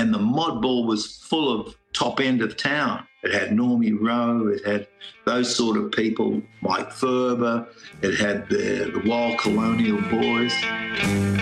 And the mod ball was full of top end of town. It had Normie Rowe, it had those sort of people, Mike Ferber, it had the Wild Colonial Boys.